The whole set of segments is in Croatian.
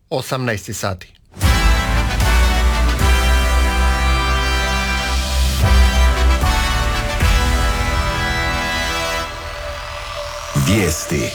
18 sati. Vijesti.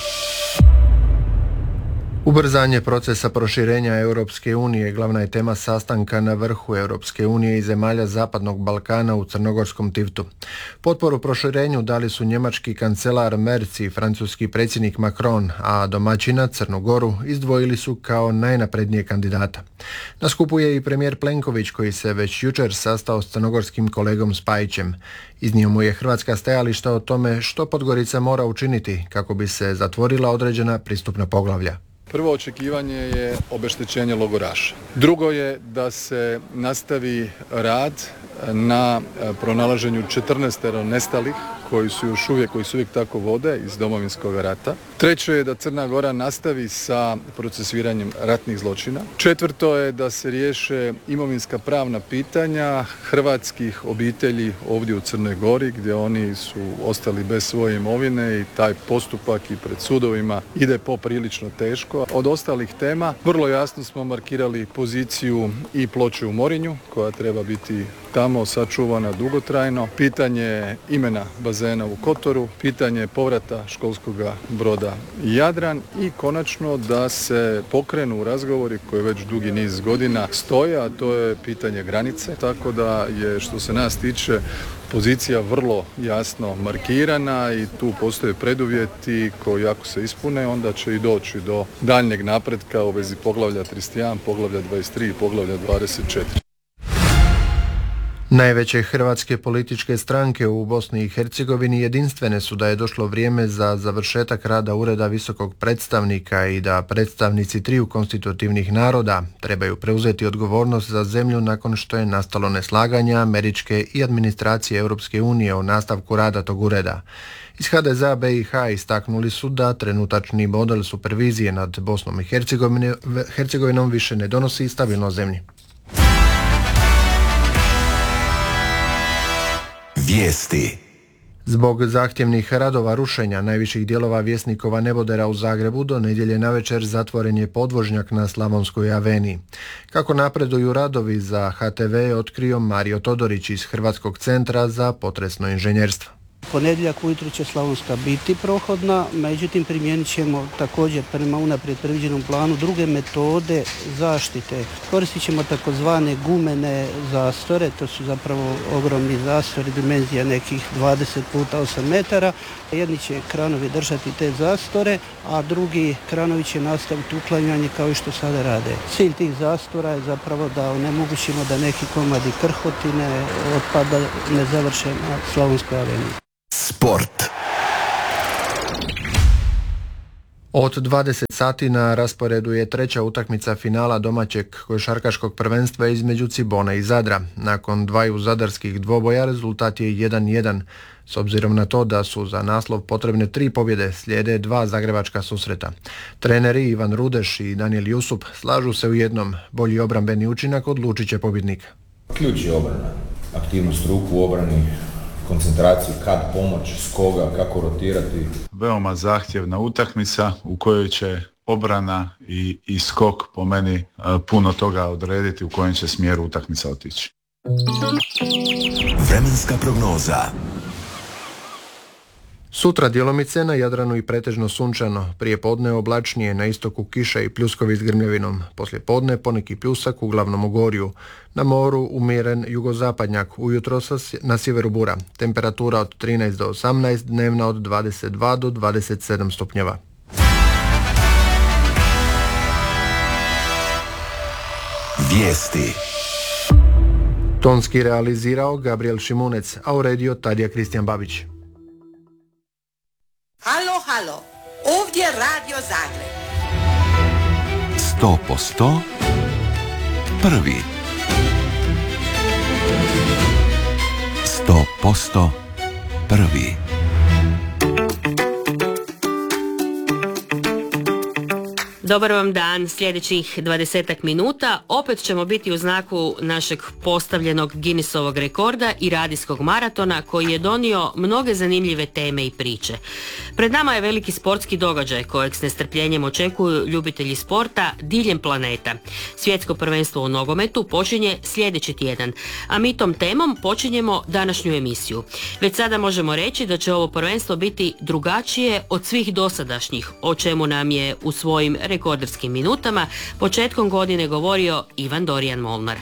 Ubrzanje procesa proširenja Europske unije glavna je tema sastanka na vrhu Europske unije i zemalja Zapadnog Balkana u Crnogorskom Tivtu. Potporu proširenju dali su njemački kancelar Merz i francuski predsjednik Macron, a domaćina Crnu Goru izdvojili su kao najnaprednije kandidata. Na skupu je i premijer Plenković koji se već jučer sastao s crnogorskim kolegom Spajićem. Iznio mu je hrvatska stajališta o tome što Podgorica mora učiniti kako bi se zatvorila određena pristupna poglavlja. Prvo očekivanje je obeštećenje logoraša. Drugo je da se nastavi rad na pronalaženju 14 nestalih koji se uvijek tako vode iz Domovinskog rata. Treće je da Crna Gora nastavi sa procesuiranjem ratnih zločina. Četvrto je da se riješe imovinska pravna pitanja hrvatskih obitelji ovdje u Crnoj Gori gdje oni su ostali bez svoje imovine i taj postupak i pred sudovima ide poprilično teško. Od ostalih tema vrlo jasno smo markirali poziciju i Ploče u Morinju koja treba biti tamo sačuvana dugotrajno, pitanje imena bazena u Kotoru, pitanje povrata školskog broda Jadran i konačno da se pokrenu razgovori koji već dugi niz godina stoje, a to je pitanje granice, tako da je što se nas tiče pozicija vrlo jasno markirana i tu postoje preduvjeti koji ako se ispune onda će i doći do daljnjeg napretka u vezi poglavlja 31, poglavlja 23 i poglavlja 24. Najveće hrvatske političke stranke u Bosni i Hercegovini jedinstvene su da je došlo vrijeme za završetak rada Ureda visokog predstavnika i da predstavnici triju konstitutivnih naroda trebaju preuzeti odgovornost za zemlju nakon što je nastalo neslaganje američke i administracije Europske unije o nastavku rada tog ureda. Iz HDZ-a BiH istaknuli su da trenutačni model supervizije nad Bosnom i Hercegovinom više ne donosi stabilnost zemlji. Vijesti. Zbog zahtjevnih radova rušenja najviših dijelova Vjesnikova nebodera u Zagrebu do nedjelje navečer zatvoren je podvožnjak na Slavonskoj aveniji. Kako napreduju radovi za HTV otkrio Mario Todorić iz Hrvatskog centra za potresno inženjerstvo. Ponedjeljak ujutro će Slavonska biti prohodna, međutim primijenit ćemo također prema unaprijed predviđenom planu druge metode zaštite. Koristit ćemo takozvane gumene zastore, to su zapravo ogromni zastori, dimenzija nekih 20 puta 8 metara. Jedni će kranovi držati te zastore, a drugi kranovi će nastaviti uklanjanje kao i što sada rade. Cilj tih zastora je zapravo da onemogućimo da neki komadi krhotine otpada ne završe na Slavonskoj aveniji. Sport. Od 20 sati na rasporedu je treća utakmica finala domaćeg košarkaškog prvenstva između Cibona i Zadra. Nakon dvaju zadarskih dvoboja rezultat je 1-1. S obzirom na to da su za naslov potrebne 3 pobjede, slijede 2 zagrebačka susreta. Treneri Ivan Rudeš i Daniel Jusup slažu se u jednom: bolji obrambeni učinak odlučit će pobjednika. Ključ je obrana, aktivnost ruku u obrani, koncentraciju, kad pomoć, s koga, kako rotirati. Veoma zahtjevna utakmica u kojoj će obrana i skok po meni puno toga odrediti u kojem će smjeru utakmica otići. Vremenska prognoza. Sutra djelomice, na Jadranu i pretežno sunčano, prije podne oblačnije, na istoku kiša i pljuskovi s grmljavinom, poslije podne poneki pljusak uglavnom u Gorju, na moru umjeren jugozapadnjak, ujutro na sjeveru bura, temperatura od 13 do 18, dnevna od 22 do 27 stupnjeva. Vijesti. Tonski realizirao Gabriel Šimunec, a uredio Tadija Kristijan Babić. Halo, halo, ovdje Radio Zagreb. 100% prvi. 100% prvi. Dobar vam dan, sljedećih 20 minuta opet ćemo biti u znaku našeg postavljenog Guinnessovog rekorda i radijskog maratona koji je donio mnoge zanimljive teme i priče. Pred nama je veliki sportski događaj kojeg s nestrpljenjem očekuju ljubitelji sporta diljem planeta. Svjetsko prvenstvo u nogometu počinje sljedeći tjedan, a mi tom temom počinjemo današnju emisiju. Već sada možemo reći da će ovo prvenstvo biti drugačije od svih dosadašnjih, o čemu nam je u svojim rekorderskim minutama početkom godine govorio Ivan Dorijan Molnar.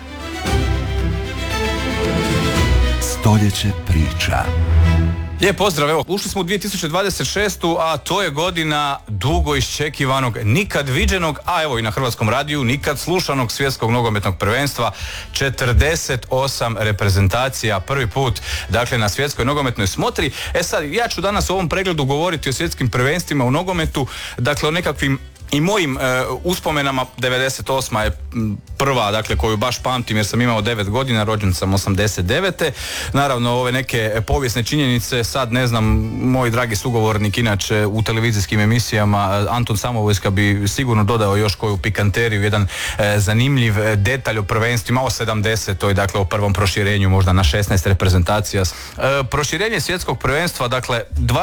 Stoljeće priča. Lijep pozdrav, evo, ušli smo u 2026. a to je godina dugo iščekivanog, nikad viđenog, a evo i na Hrvatskom radiju, nikad slušanog svjetskog nogometnog prvenstva. 48 reprezentacija, prvi put, dakle, na svjetskoj nogometnoj smotri. Sad, ja ću danas u ovom pregledu govoriti o svjetskim prvenstvima u nogometu, dakle, o nekakvim i mojim uspomenama. 98. je prva, dakle, koju baš pamtim jer sam imao 9 godina, rođen sam 89. Naravno, ove neke povijesne činjenice, sad ne znam, moj dragi sugovornik inače u televizijskim emisijama, Anton Samovojska, bi sigurno dodao još koju pikanteriju, jedan zanimljiv detalj o prvenstvima, o 70. dakle, o prvom proširenju možda na 16 reprezentacija. Proširenje svjetskog prvenstva, dakle,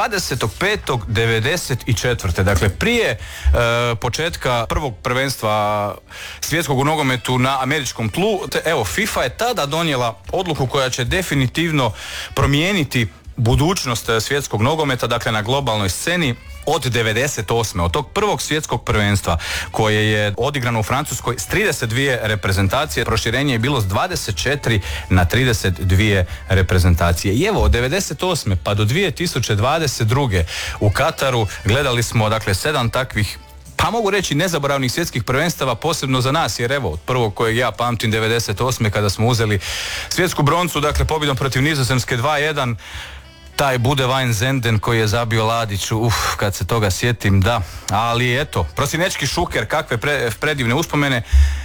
25.94. dakle, prije početka prvog prvenstva svjetskog u nogometu na američkom tlu. Evo, FIFA je tada donijela odluku koja će definitivno promijeniti budućnost svjetskog nogometa, dakle, na globalnoj sceni. Od 98. od tog prvog svjetskog prvenstva koje je odigrano u Francuskoj s 32 reprezentacije, proširenje je bilo s 24 na 32 reprezentacije. I evo, od 98. pa do 2022. u Kataru gledali smo, dakle, 7 takvih, pa mogu reći, nezaboravnih svjetskih prvenstava, posebno za nas, jer evo, od prvog kojeg ja pamtim, 98. kada smo uzeli svjetsku broncu, dakle, pobjedom protiv Nizozemske 2-1, taj Budevajn Zenden koji je zabio Ladiću, kad se toga sjetim, da. Ali eto, prosinečki Šuker, kakve predivne uspomene.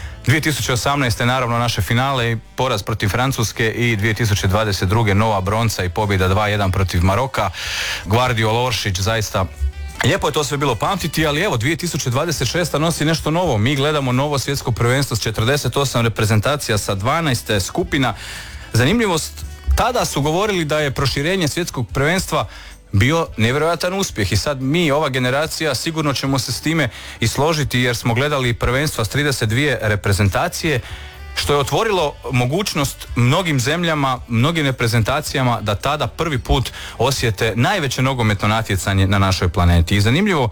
2018. naravno naše finale i poraz protiv Francuske, i 2022. nova bronca i pobjeda 2-1 protiv Maroka. Gvardiol, Oršić, zaista lijepo je to sve bilo pamtiti, ali evo, 2026. nosi nešto novo. Mi gledamo novo svjetsko prvenstvo s 48 reprezentacija sa 12 skupina. Zanimljivost, tada su govorili da je proširenje svjetskog prvenstva bio nevjerojatan uspjeh i sad mi, ova generacija, sigurno ćemo se s time i složiti jer smo gledali prvenstva s 32 reprezentacije, što je otvorilo mogućnost mnogim zemljama, mnogim reprezentacijama da tada prvi put osjete najveće nogometno natjecanje na našoj planeti. I zanimljivo,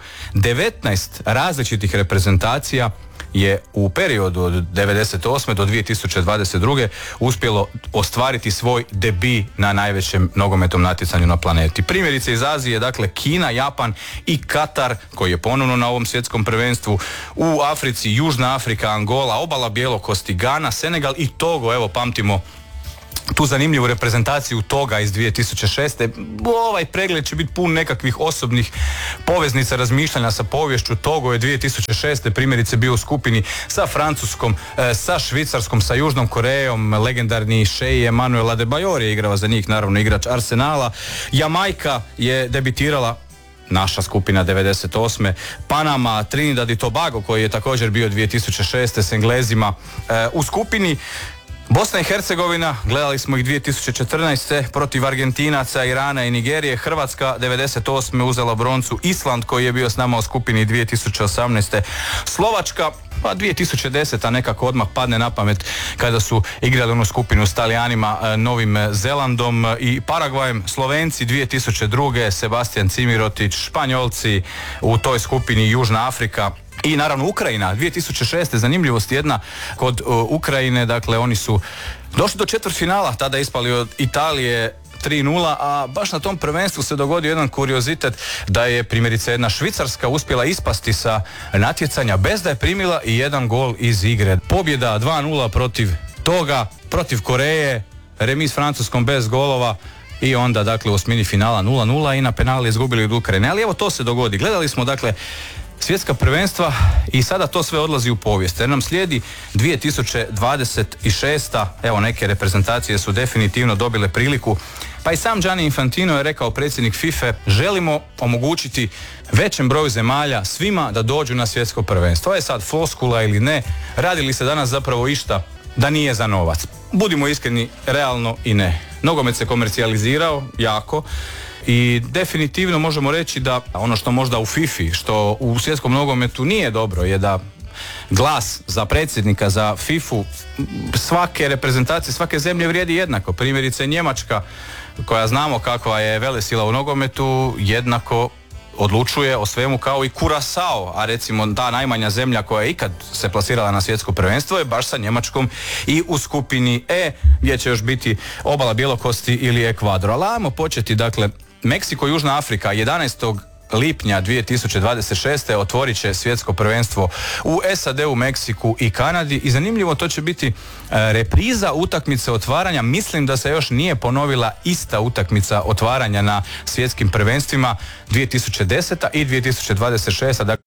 19 različitih reprezentacija je u periodu od 98. do 2022. uspjelo ostvariti svoj debi na najvećem nogometnom natjecanju na planeti. Primjerice iz Azije, dakle, Kina, Japan i Katar, koji je ponovno na ovom svjetskom prvenstvu. U Africi, Južna Afrika, Angola, Obala Bjelokosti, Gana, Senegal i Togo. Evo, pamtimo tu zanimljivu reprezentaciju Toga iz 2006. Ovaj pregled će biti pun nekakvih osobnih poveznica, razmišljanja sa poviješću. Togo je 2006. primjerice bio u skupini sa Francuskom, sa Švicarskom, sa Južnom Korejom. Legendarni Shea Emmanuel Adebayor je igrao za njih, naravno igrač Arsenala. Jamajka je debitirala, naša skupina 98. Panama, Trinidad i Tobago koji je također bio 2006. s Englezima u skupini. Bosna i Hercegovina, gledali smo ih 2014. protiv Argentinaca, Irana i Nigerije. Hrvatska 98. uzela broncu. Island koji je bio s nama u skupini 2018. Slovačka, pa 2010. nekako odmah padne na pamet kada su igrali onu skupinu s Talijanima, Novim Zelandom i Paragvajem. Slovenci 2002. Sebastian Cimirotić, Španjolci u toj skupini, Južna Afrika. I naravno Ukrajina, 2006. zanimljivost jedna kod Ukrajine, dakle, oni su došli do četvrtfinala, tada ispali od Italije 3-0, a baš na tom prvenstvu se dogodio jedan kuriozitet da je primjerice jedna Švicarska uspjela ispasti sa natjecanja bez da je primila i jedan gol iz igre. Pobjeda 2-0 protiv Toga, protiv Koreje, remis s Francuskom bez golova i onda, dakle, u osmini finala 0-0 i na penale izgubili od Ukrajine. Ali evo, to se dogodi. Gledali smo, dakle, svjetska prvenstva i sada to sve odlazi u povijest. Jer nam slijedi 2026. Evo, neke reprezentacije su definitivno dobile priliku. Pa i sam Gianni Infantino je rekao, predsjednik FIFA, želimo omogućiti većem broju zemalja svima da dođu na svjetsko prvenstvo. To je sad floskula ili ne, radi li se danas zapravo išta da nije za novac? Budimo iskreni, realno i ne. Nogomet se komercijalizirao jako i definitivno možemo reći da ono što možda u FIFA, što u svjetskom nogometu nije dobro, je da glas za predsjednika, za FIFA svake reprezentacije, svake zemlje vrijedi jednako. Primjerice Njemačka, koja znamo kakva je velesila u nogometu, jednako odlučuje o svemu kao i Curaçao, a recimo ta najmanja zemlja koja je ikad se plasirala na svjetsko prvenstvo je baš sa Njemačkom i u skupini E, gdje će još biti Obala Bjelokosti ili Ekvador. Ali ajmo početi, dakle, Meksiko, Južna Afrika, 11. lipnja 2026. otvorit će svjetsko prvenstvo u SAD-u, Meksiku i Kanadi i zanimljivo, to će biti repriza utakmice otvaranja. Mislim da se još nije ponovila ista utakmica otvaranja na svjetskim prvenstvima 2010. i 2026. Dakle,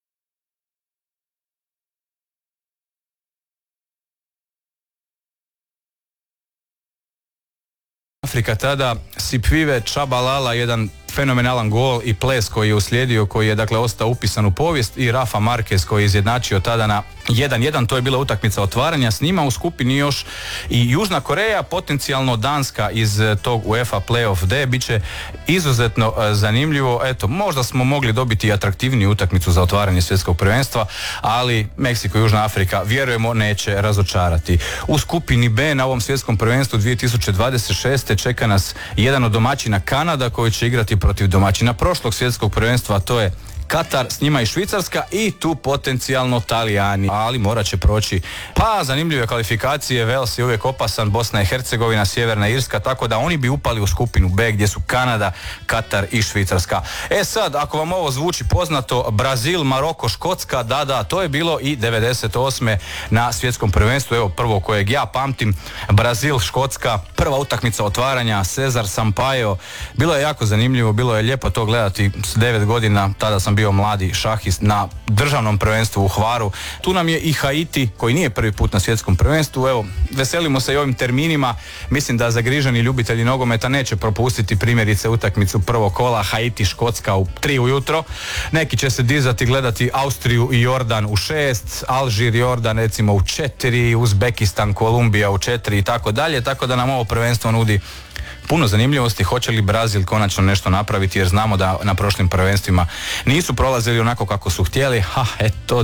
Afrika tada, Sipvive Chabalala, jedan fenomenalan gol i ples koji je uslijedio, koji je dakle ostao upisan u povijest, i Rafa Marquez koji je izjednačio tada na 1-1, to je bila utakmica otvaranja. S njima u skupini još i Južna Koreja, potencijalno Danska iz tog UEFA Playoff D. Biće izuzetno zanimljivo. Eto, možda smo mogli dobiti atraktivniju utakmicu za otvaranje svjetskog prvenstva, ali Meksiko i Južna Afrika, vjerujemo, neće razočarati. U skupini B na ovom svjetskom prvenstvu 2026. čeka nas jedan od domaćina, Kanada, koji će igrati protiv domaćina prošlog svjetskog prvenstva, a to je Katar, s njima i Švicarska, i tu potencijalno Talijani, ali morat će proći pa zanimljive kvalifikacije. Wales je uvijek opasan, Bosna i Hercegovina, Sjeverna Irska, tako da oni bi upali u skupinu B gdje su Kanada, Katar i Švicarska. E sad, ako vam ovo zvuči poznato, Brazil, Maroko, Škotska, da, to je bilo i 98. na svjetskom prvenstvu, evo prvo kojeg ja pamtim, Brazil, Škotska, prva utakmica otvaranja, Cesar Sampaio, bilo je jako zanimljivo, bilo je lijepo to gledati s 9 godina, tada sam bio mladi šahist na državnom prvenstvu u Hvaru. Tu nam je i Haiti, koji nije prvi put na svjetskom prvenstvu. Evo, veselimo se i ovim terminima. Mislim da zagriženi ljubitelji nogometa neće propustiti primjerice utakmicu prvog kola Haiti Škotska u 3 ujutro. Neki će se dizati gledati Austriju i Jordan u 6, Alžir Jordan recimo u 4, Uzbekistan Kolumbija u 4 i tako dalje, tako da nam ovo prvenstvo nudi puno zanimljivosti. Hoće li Brazil konačno nešto napraviti, jer znamo da na prošlim prvenstvima nisu prolazili onako kako su htjeli. Eto,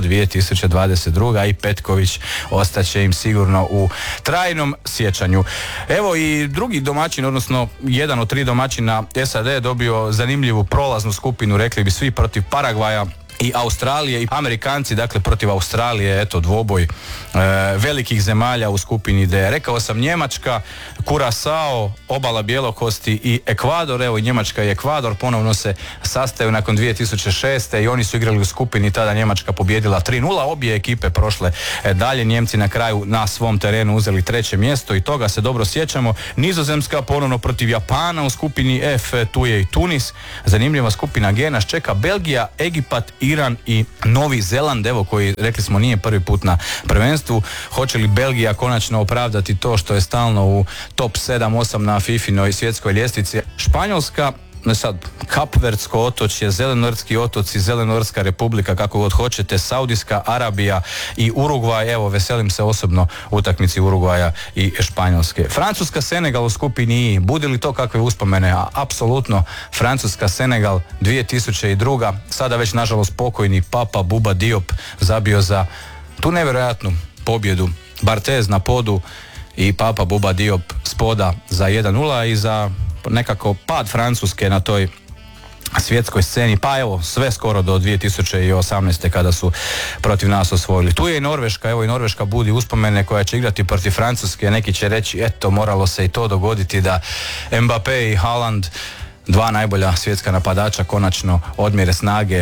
2022. i Petković ostaće im sigurno u trajnom sjećanju. Evo i drugi domaćin, odnosno jedan od 3 domaćina, SAD je dobio zanimljivu prolaznu skupinu, rekli bi svi, protiv Paragvaja i Australije, i Amerikanci dakle protiv Australije, eto dvoboj velikih zemalja u skupini D. Rekao sam Njemačka, Curaçao, Obala Bjelokosti i Ekvador. Evo i Njemačka i Ekvador ponovno se sastaju nakon 2006. i oni su igrali u skupini, tada Njemačka pobijedila 3-0, obje ekipe prošle dalje, Njemci na kraju na svom terenu uzeli 3. mjesto i toga se dobro sjećamo. Nizozemska ponovno protiv Japana u skupini F, tu je i Tunis. Zanimljiva skupina G nas čeka Belgija, Egipat, Iran i Novi Zeland, evo koji, rekli smo, nije prvi put na prvenstvu. Hoće li Belgija konačno opravdati to što je stalno u top 7-8 na FIFA-inoj svjetskoj ljestvici? Španjolska, sad Kapverdsko otočje, Zelenortski otoci, Zelenorska republika, kako god hoćete, Saudijska Arabija i Urugvaj. Evo, veselim se osobno utakmici Urugvaja i Španjolske. Francuska, Senegal u skupini I. Budi li to kakve uspomene? Apsolutno. Francuska, Senegal 2002. Sada već nažalost pokojni Papa Bouba Diop zabio za tu nevjerojatnu pobjedu Barthez na podu i Papa Bouba Diop spoda za 1-0 i za nekako pad Francuske na toj svjetskoj sceni, pa evo sve skoro do 2018. kada su protiv nas osvojili. Tu je i Norveška, evo i Norveška budi uspomene, koja će igrati protiv Francuske. Neki će reći, eto, moralo se i to dogoditi da Mbappé i Haaland, 2 najbolja svjetska napadača, konačno odmjere snage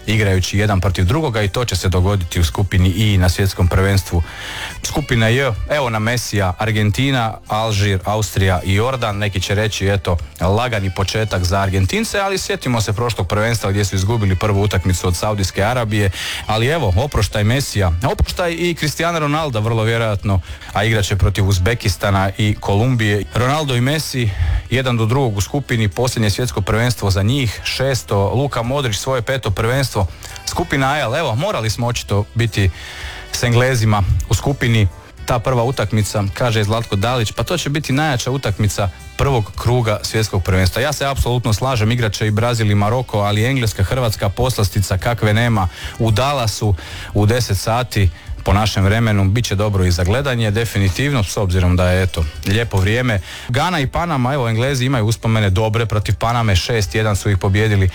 igrajući jedan protiv drugoga i to će se dogoditi u skupini I na svjetskom prvenstvu. Skupina J, evo nam Mesija, Argentina, Alžir, Austrija i Jordan. Neki će reći eto lagani početak za Argentince, ali sjetimo se prošlog prvenstva gdje su izgubili prvu utakmicu od Saudijske Arabije, ali evo oproštaj Mesija, oproštaj i Cristiano Ronaldo vrlo vjerojatno, a igraće protiv Uzbekistana i Kolumbije. Ronaldo i Messi jedan do drugog u skupini, posljednje svjetsko prvenstvo za njih, 6. Luka Modrić svoje 5. prvenstvo. Skupina A, evo morali smo očito biti s Englezima u skupini. Ta prva utakmica, kaže Zlatko Dalić, pa to će biti najjača utakmica prvog kruga svjetskog prvenstva. Ja se apsolutno slažem, igrat će i Brazil i Maroko, ali Engleska, Hrvatska poslastica kakve nema u Dallasu u 10 sati po našem vremenu, bit će dobro i za gledanje, definitivno, s obzirom da je eto lijepo vrijeme. Gana i Panama, evo Englezi imaju uspomene dobre protiv Paname, 6-1 su ih pobijedili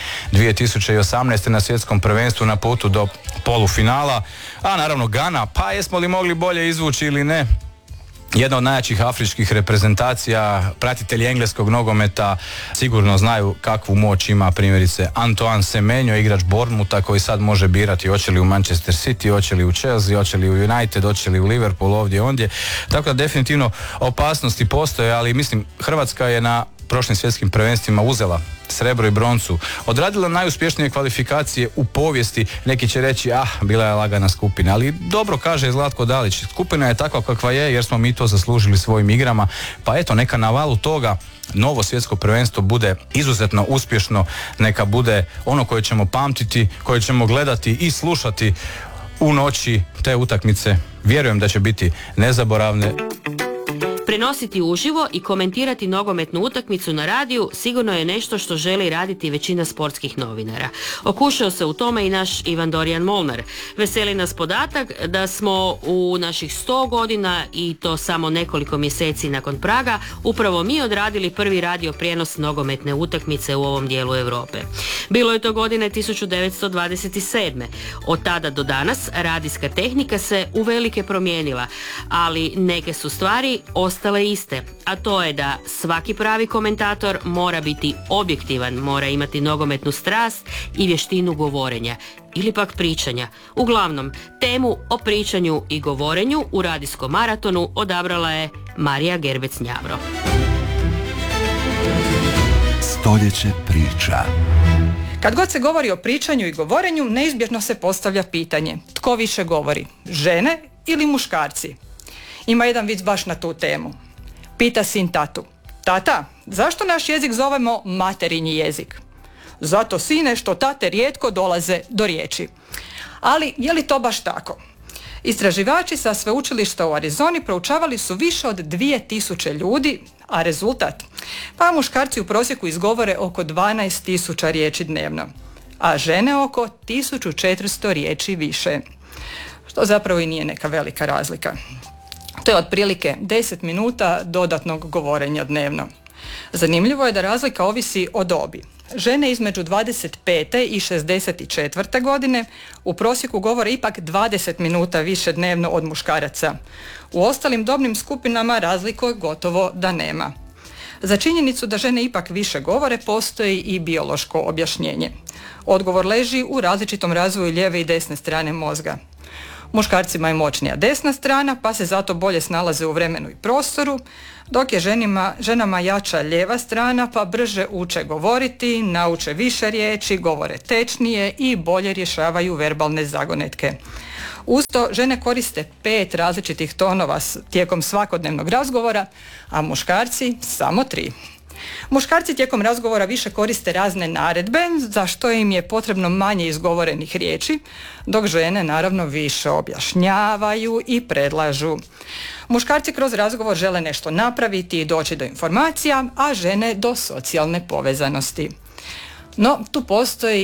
2018. na svjetskom prvenstvu na putu do polufinala, a naravno Gana, pa jesmo li mogli bolje izvući ili ne? Jedna od najjačih afričkih reprezentacija, pratitelji engleskog nogometa sigurno znaju kakvu moć ima primjerice Antoine Semenyo, igrač Bournemoutha koji sad može birati hoće li u Manchester City, hoće li u Chelsea, hoće li u United, hoće li u Liverpool, ovdje ondje. Tako da definitivno opasnosti postoje, ali mislim Hrvatska je na prošlim svjetskim prvenstvima uzela srebro i broncu, odradila najuspješnije kvalifikacije u povijesti. Neki će reći bila je lagana skupina, ali dobro kaže Zlatko Dalić, skupina je takva kakva je jer smo mi to zaslužili svojim igrama, pa eto neka na valu toga novo svjetsko prvenstvo bude izuzetno uspješno, neka bude ono koje ćemo pamtiti, koje ćemo gledati i slušati u noći te utakmice. Vjerujem da će biti nezaboravne. Prenositi uživo i komentirati nogometnu utakmicu na radiju sigurno je nešto što želi raditi većina sportskih novinara. Okušao se u tome i naš Ivan Dorijan Molnar. Veseli nas podatak da smo u naših 100 godina i to samo nekoliko mjeseci nakon Praga upravo mi odradili prvi radio prijenos nogometne utakmice u ovom dijelu Europe. Bilo je to godine 1927. Od tada do danas radijska tehnika se uvelike promijenila, ali neke su stvari ostale iste, a to je da svaki pravi komentator mora biti objektivan, mora imati nogometnu strast i vještinu govorenja ili pak pričanja. Uglavnom, temu o pričanju i govorenju u radijskom maratonu odabrala je Marija Gerbec-Njavro. Stoljeće priča. Kad god se govori o pričanju i govorenju, neizbježno se postavlja pitanje: tko više govori, žene ili muškarci? Ima jedan vic baš na tu temu. Pita sin tatu: tata, zašto naš jezik zovemo materinji jezik? Zato, sine, što tate rijetko dolaze do riječi. Ali je li to baš tako? Istraživači sa sveučilišta u Arizoni proučavali su više od 2000 ljudi, a rezultat? Pa muškarci u prosjeku izgovore oko 12.000 riječi dnevno, a žene oko 1400 riječi više. Što zapravo i nije neka velika razlika. To je otprilike 10 minuta dodatnog govorenja dnevno. Zanimljivo je da razlika ovisi o dobi. Žene između 25. i 64. godine u prosjeku govore ipak 20 minuta više dnevno od muškaraca. U ostalim dobnim skupinama razlike gotovo da nema. Za činjenicu da žene ipak više govore postoji i biološko objašnjenje. Odgovor leži u različitom razvoju lijeve i desne strane mozga. Muškarcima je moćnija desna strana, pa se zato bolje snalaze u vremenu i prostoru, dok je ženama jača lijeva strana, pa brže uče govoriti, nauče više riječi, govore tečnije i bolje rješavaju verbalne zagonetke. Uz to, žene koriste 5 različitih tonova tijekom svakodnevnog razgovora, a muškarci samo 3. Muškarci tijekom razgovora više koriste razne naredbe, za što im je potrebno manje izgovorenih riječi, dok žene naravno više objašnjavaju i predlažu. Muškarci kroz razgovor žele nešto napraviti i doći do informacija, a žene do socijalne povezanosti. No, tu postoji